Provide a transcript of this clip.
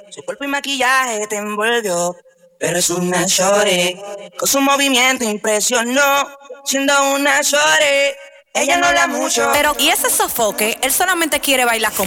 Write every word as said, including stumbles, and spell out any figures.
Su cuerpo y maquillaje te envolvió, pero es una shorty. Con su movimiento impresionó, siendo una shorty. Ella no habla mucho, pero ¿y ese sofoque? Él solamente quiere bailar con